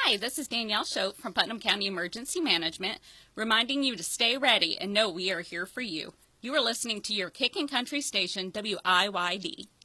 Hi, this is Danielle Schote from Putnam County Emergency Management, reminding you to stay ready and know we are here for you. You are listening to your Kicking Country station, WIYD.